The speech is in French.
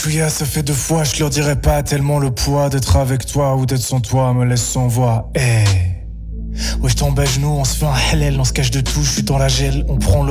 chouïa, ça fait 2 fois, je leur dirai pas tellement le poids d'être avec toi ou d'être sans toi me laisse sans voix. Ouais, je tombe à genoux, on se fait un halal, on se cache de tout, je suis dans la gel, on prend le